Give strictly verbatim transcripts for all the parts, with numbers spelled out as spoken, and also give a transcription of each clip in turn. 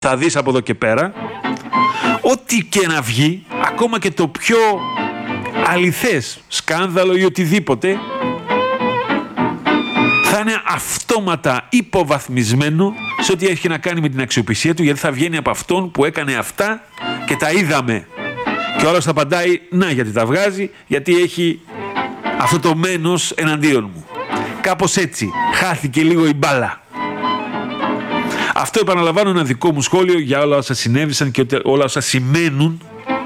θα δεις από εδώ και πέρα, ό,τι και να βγει, ακόμα και το πιο αληθές σκάνδαλο ή οτιδήποτε, θα είναι αυτόματα υποβαθμισμένο σε ό,τι έχει να κάνει με την αξιοπιστία του, γιατί θα βγαίνει από αυτόν που έκανε αυτά και τα είδαμε. Και όλος θα απαντάει, να, γιατί τα βγάζει, γιατί έχει αυτό το μένος εναντίον μου. Κάπως έτσι χάθηκε λίγο η μπάλα. Αυτό, επαναλαμβάνω, ένα δικό μου σχόλιο για όλα όσα συνέβησαν και όλα όσα σημαίνουν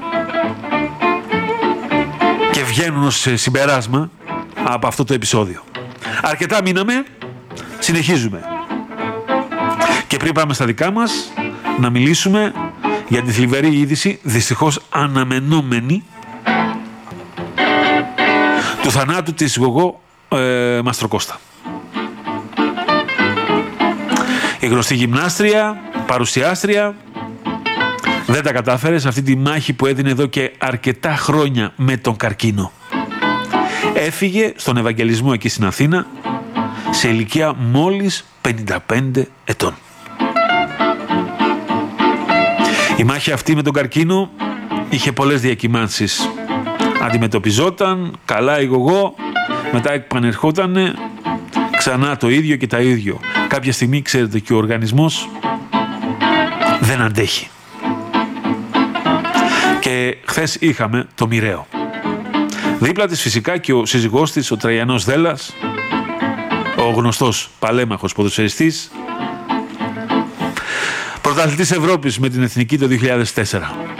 και βγαίνουν ως συμπεράσμα από αυτό το επεισόδιο. Αρκετά μείναμε, συνεχίζουμε. Και πριν πάμε στα δικά μας, να μιλήσουμε για τη θλιβερή είδηση, δυστυχώς αναμενόμενη, του θανάτου της Γογό ε, Μαστροκώστα. Η γνωστή γυμνάστρια, παρουσιάστρια, δεν τα κατάφερε σε αυτή τη μάχη που έδινε εδώ και αρκετά χρόνια με τον καρκίνο. Έφυγε στον Ευαγγελισμό εκεί στην Αθήνα σε ηλικία μόλις πενήντα πέντε ετών. Η μάχη αυτή με τον καρκίνο είχε πολλές διακυμάνσεις. Αντιμετωπιζόταν καλά η Γογό, μετά επανερχότανε ξανά το ίδιο και τα ίδιο. Κάποια στιγμή, ξέρετε, και ο οργανισμός δεν αντέχει. Και χθες είχαμε το μοιραίο. Δίπλα της φυσικά και ο σύζυγός της, ο Τραγιανός Δέλλας, ο γνωστός παλέμαχος ποδοσφαιριστής, πρωταθλητής Ευρώπης με την Εθνική το δύο χιλιάδες τέσσερα.